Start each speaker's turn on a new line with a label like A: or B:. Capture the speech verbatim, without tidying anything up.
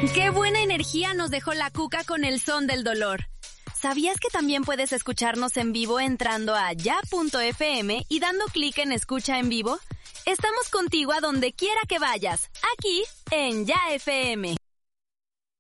A: ¡Qué buena energía nos dejó la Cuca con el son del dolor! ¿Sabías que también puedes escucharnos en vivo entrando a ya punto efe eme y dando clic en Escucha en Vivo? Estamos contigo a donde quiera que vayas, aquí en Ya efe eme.